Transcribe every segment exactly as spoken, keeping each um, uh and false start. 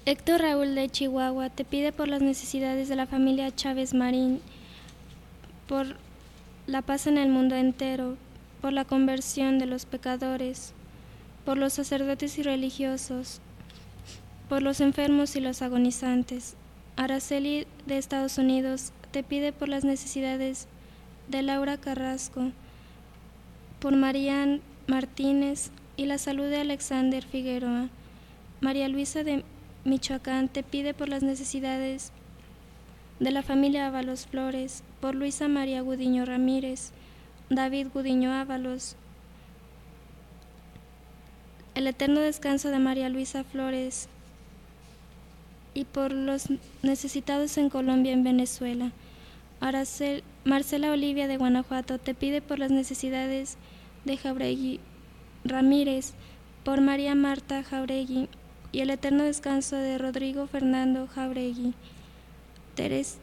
Héctor Raúl de Chihuahua te pide por las necesidades de la familia Chávez Marín, por la paz en el mundo entero, por la conversión de los pecadores, por los sacerdotes y religiosos, por los enfermos y los agonizantes. Araceli de Estados Unidos te pide por las necesidades de Laura Carrasco, por Marian Martínez y la salud de Alexander Figueroa. María Luisa de Michoacán te pide por las necesidades de la familia Ábalos Flores, por Luisa María Gudiño Ramírez, David Gudiño Ábalos, el eterno descanso de María Luisa Flores y por los necesitados en Colombia y en Venezuela. Aracel, Marcela Olivia de Guanajuato te pide por las necesidades de Jauregui Ramírez, por María Marta Jauregui y el eterno descanso de Rodrigo Fernando Jauregui. Teres,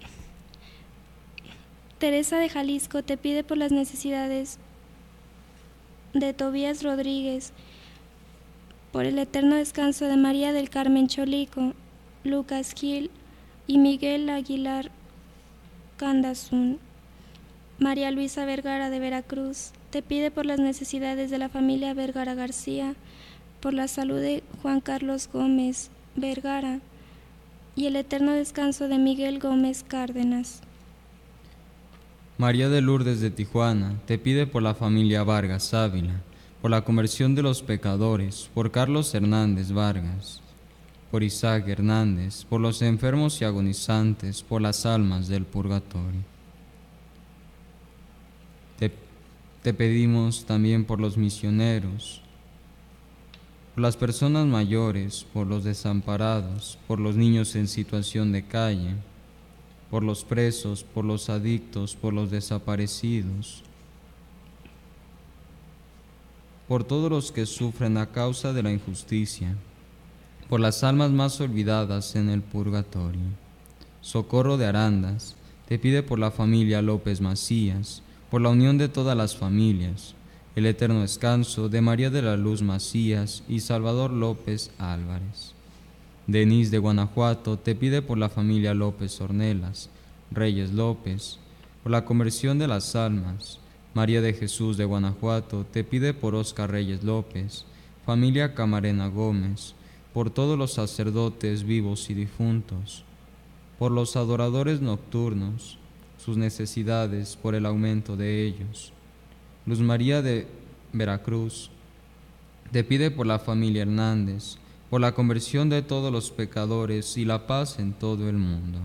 Teresa de Jalisco te pide por las necesidades de Tobías Rodríguez, por el eterno descanso de María del Carmen Cholico, Lucas Gil y Miguel Aguilar Candazún. María Luisa Vergara de Veracruz te pide por las necesidades de la familia Vergara García, por la salud de Juan Carlos Gómez Vergara y el eterno descanso de Miguel Gómez Cárdenas. María de Lourdes de Tijuana te pide por la familia Vargas Ávila, por la conversión de los pecadores, por Carlos Hernández Vargas, por Isaac Hernández, por los enfermos y agonizantes, por las almas del purgatorio. Te, te pedimos también por los misioneros, por las personas mayores, por los desamparados, por los niños en situación de calle, por los presos, por los adictos, por los desaparecidos, por todos los que sufren a causa de la injusticia, por las almas más olvidadas en el purgatorio. Socorro de Arandas te pide por la familia López Macías, por la unión de todas las familias, el eterno descanso de María de la Luz Macías y Salvador López Álvarez. Denise de Guanajuato te pide por la familia López Ornelas, Reyes López, por la conversión de las almas. María de Jesús de Guanajuato te pide por Óscar Reyes López, familia Camarena Gómez, por todos los sacerdotes vivos y difuntos, por los adoradores nocturnos, sus necesidades por el aumento de ellos. Luz María de Veracruz te pide por la familia Hernández, por la conversión de todos los pecadores y la paz en todo el mundo.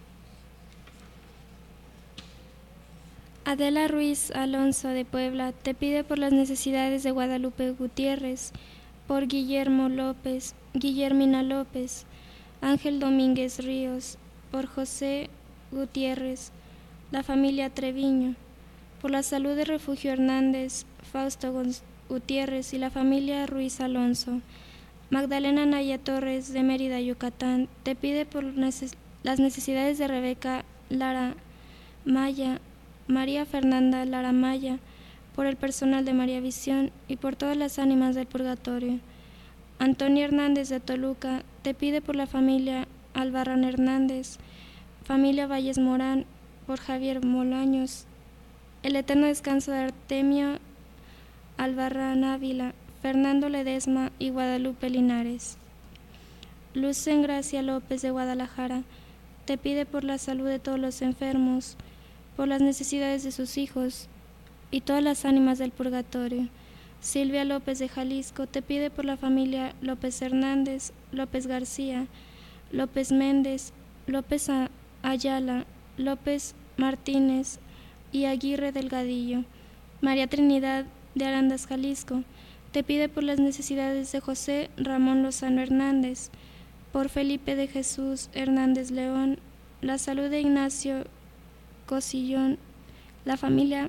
Adela Ruiz Alonso de Puebla te pide por las necesidades de Guadalupe Gutiérrez, por Guillermo López, Guillermina López, Ángel Domínguez Ríos, por José Gutiérrez, la familia Treviño, por la salud de Refugio Hernández, Fausto Gutiérrez y la familia Ruiz Alonso. Magdalena Naya Torres de Mérida, Yucatán, te pide por neces- las necesidades de Rebeca Lara Maya, María Fernanda Lara Maya, por el personal de María Visión y por todas las ánimas del purgatorio. Antonio Hernández de Toluca te pide por la familia Albarrán Hernández, familia Valles Morán, por Javier Molaños, el eterno descanso de Artemio Albarrán Ávila, Fernando Ledesma y Guadalupe Linares. Luz Engracia López de Guadalajara te pide por la salud de todos los enfermos, por las necesidades de sus hijos y todas las ánimas del purgatorio. Silvia López de Jalisco te pide por la familia López Hernández, López García, López Méndez, López Ayala, López Martínez y Aguirre Delgadillo. María Trinidad de Arandas, Jalisco, te pide por las necesidades de José Ramón Lozano Hernández, por Felipe de Jesús Hernández León, la salud de Ignacio Cosillón, la familia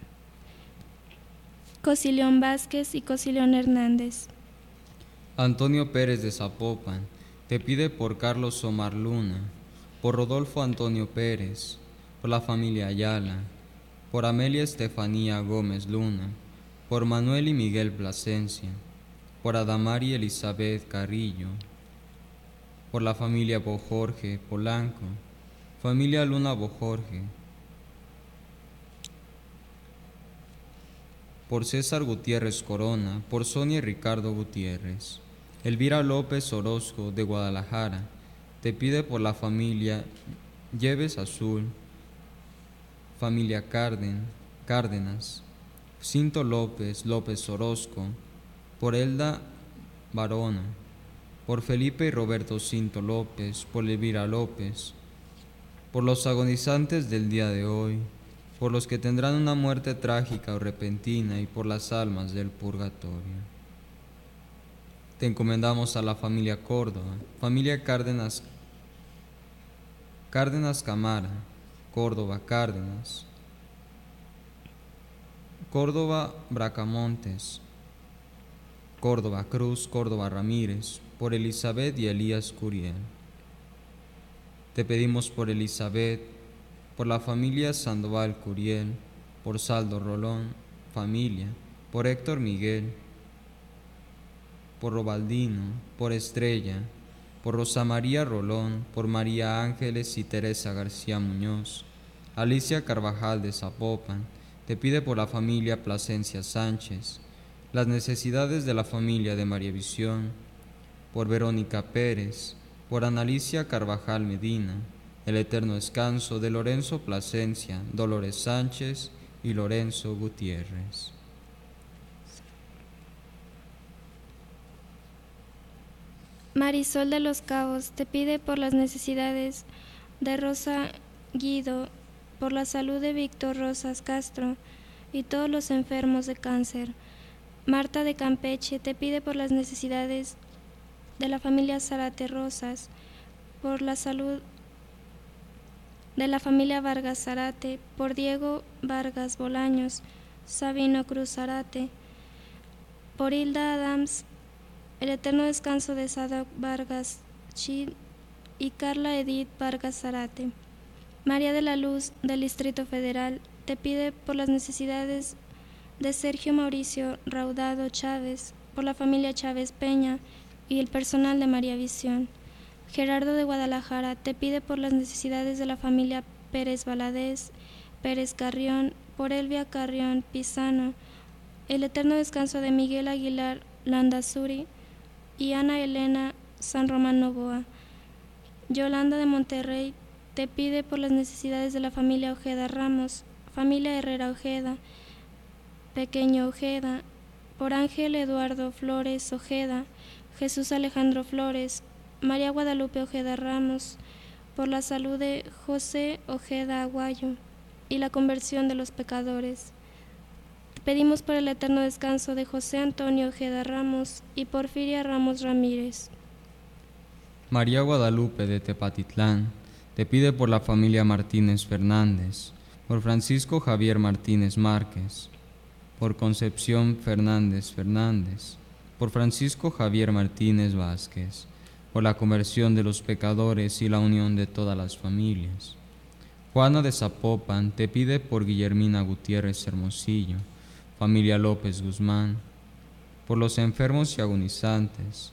Cosillón Vázquez y Cosillón Hernández. Antonio Pérez de Zapopan te pide por Carlos Omar Luna, por Rodolfo Antonio Pérez, por la familia Ayala, por Amelia Estefanía Gómez Luna, por Manuel y Miguel Plasencia, por Adamari Elizabeth Carrillo, por la familia Bojorge Polanco, familia Luna Bojorge, por César Gutiérrez Corona, por Sonia y Ricardo Gutiérrez. Elvira López Orozco de Guadalajara te pide por la familia Lleves Azul, familia Carden, Cárdenas, Cinto López López Orozco, por Elda Barona, por Felipe y Roberto Cinto López, por Elvira López, por los agonizantes del día de hoy, por los que tendrán una muerte trágica o repentina y por las almas del purgatorio. Te encomendamos a la familia Córdoba, familia Cárdenas, Cárdenas Camara, Córdoba Cárdenas, Córdoba Bracamontes, Córdoba Cruz, Córdoba Ramírez, por Elizabeth y Elías Curiel. Te pedimos por Elizabeth, por la familia Sandoval Curiel, por Saldo Rolón, familia, por Héctor Miguel, por Robaldino, por Estrella, por Rosa María Rolón, por María Ángeles y Teresa García Muñoz. Alicia Carvajal de Zapopan te pide por la familia Plasencia Sánchez, las necesidades de la familia de María Visión, por Verónica Pérez, por Analicia Carvajal Medina, el eterno descanso de Lorenzo Plasencia, Dolores Sánchez y Lorenzo Gutiérrez. Marisol de los Cabos te pide por las necesidades de Rosa Guido, por la salud de Víctor Rosas Castro y todos los enfermos de cáncer. Marta de Campeche te pide por las necesidades de la familia Zárate Rosas, por la salud de la familia Vargas Zárate, por Diego Vargas Bolaños, Sabino Cruz Zárate, por Hilda Adams, el eterno descanso de Sadoc Vargas Chid y Carla Edith Vargas Zárate. María de la Luz del Distrito Federal te pide por las necesidades de Sergio Mauricio Raudado Chávez, por la familia Chávez Peña y el personal de María Visión. Gerardo de Guadalajara te pide por las necesidades de la familia Pérez Valadez, Pérez Carrión, por Elvia Carrión Pisano, el eterno descanso de Miguel Aguilar Landazuri y Ana Elena San Román Novoa. Yolanda de Monterrey te pide por las necesidades de la familia Ojeda Ramos, familia Herrera Ojeda, Pequeño Ojeda, por Ángel Eduardo Flores Ojeda, Jesús Alejandro Flores, María Guadalupe Ojeda Ramos, por la salud de José Ojeda Aguayo y la conversión de los pecadores. Te pedimos por el eterno descanso de José Antonio Ojeda Ramos y Porfiria Ramos Ramírez. María Guadalupe de Tepatitlán te pide por la familia Martínez Fernández, por Francisco Javier Martínez Márquez, por Concepción Fernández Fernández, por Francisco Javier Martínez Vázquez, por la conversión de los pecadores y la unión de todas las familias. Juana de Zapopan te pide por Guillermina Gutiérrez Hermosillo, familia López Guzmán, por los enfermos y agonizantes,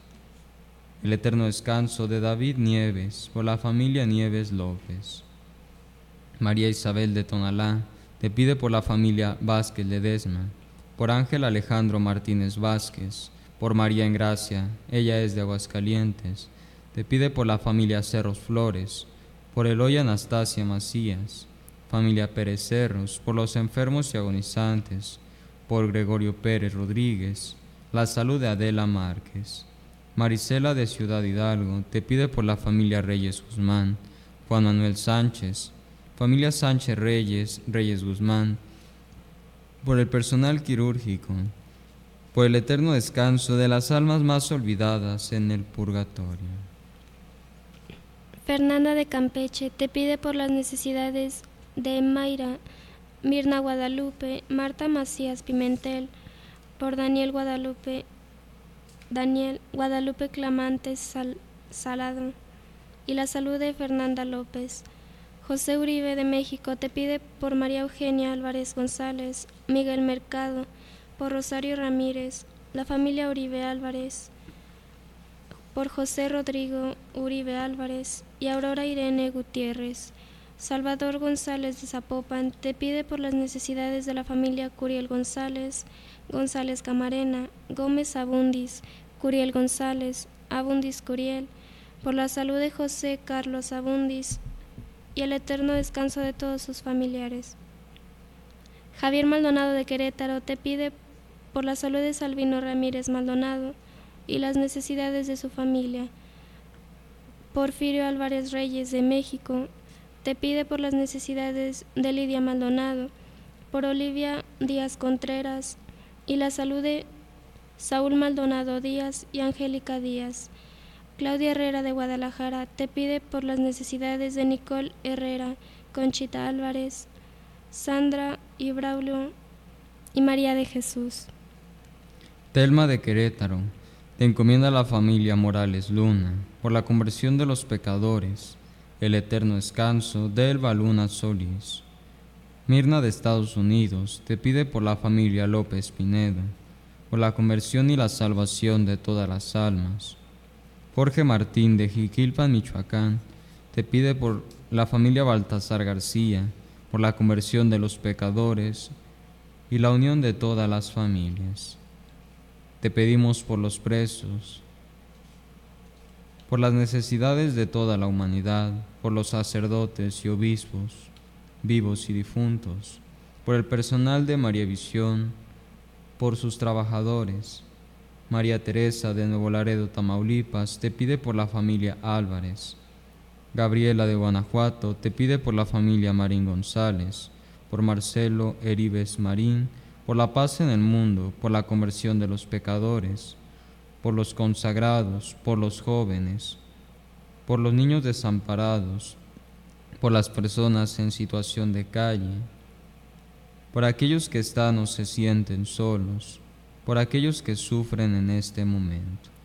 el eterno descanso de David Nieves, por la familia Nieves López. María Isabel de Tonalá te pide por la familia Vázquez Ledesma, por Ángel Alejandro Martínez Vázquez, por María Engracia, ella es de Aguascalientes, te pide por la familia Cerros Flores, por Eloy Anastasia Macías, familia Pérez Cerros, por los enfermos y agonizantes, por Gregorio Pérez Rodríguez, la salud de Adela Márquez. Marisela de Ciudad Hidalgo te pide por la familia Reyes Guzmán, Juan Manuel Sánchez, familia Sánchez Reyes, Reyes Guzmán, por el personal quirúrgico, por el eterno descanso de las almas más olvidadas en el purgatorio. Fernanda de Campeche te pide por las necesidades de Mayra, Mirna Guadalupe, Marta Macías Pimentel, por Daniel Guadalupe, Daniel Guadalupe Clamantes Sal, Salado y la salud de Fernanda López. José Uribe de México te pide por María Eugenia Álvarez González, Miguel Mercado, por Rosario Ramírez, la familia Uribe Álvarez. por José Rodrigo Uribe Álvarez y Aurora Irene Gutiérrez. Salvador González de Zapopan te pide por las necesidades de la familia Curiel González, González Camarena, Gómez Abundis, Curiel González, Abundis Curiel, por la salud de José Carlos Abundis y el eterno descanso de todos sus familiares. Javier Maldonado de Querétaro te pide por la salud de Salvino Ramírez Maldonado y las necesidades de su familia. Porfirio Álvarez Reyes de México te pide por las necesidades de Lidia Maldonado, por Olivia Díaz Contreras y la salud de Saúl Maldonado Díaz y Angélica Díaz. Claudia Herrera de Guadalajara te pide por las necesidades de Nicole Herrera, Conchita Álvarez, Sandra y Braulio y María de Jesús. Telma de Querétaro te encomienda a la familia Morales Luna por la conversión de los pecadores, el eterno descanso de Elba Luna Solís. Mirna de Estados Unidos te pide por la familia López Pinedo, por la conversión y la salvación de todas las almas. Jorge Martín de Jiquilpan, Michoacán, te pide por la familia Baltasar García, por la conversión de los pecadores y la unión de todas las familias. Te pedimos por los presos, por las necesidades de toda la humanidad, por los sacerdotes y obispos, vivos y difuntos, por el personal de María Visión, por sus trabajadores. María Teresa de Nuevo Laredo, Tamaulipas, te pide por la familia Álvarez. Gabriela de Guanajuato te pide por la familia Marín González, por Marcelo Heribes Marín, por la paz en el mundo, por la conversión de los pecadores, por los consagrados, por los jóvenes, por los niños desamparados, por las personas en situación de calle, por aquellos que están o se sienten solos, por aquellos que sufren en este momento.